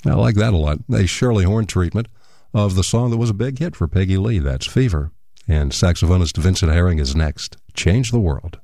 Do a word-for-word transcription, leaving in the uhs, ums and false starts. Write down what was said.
I like that a lot. A Shirley Horn treatment of the song that was a big hit for Peggy Lee. That's Fever. And saxophonist Vincent Herring is next. Change the World.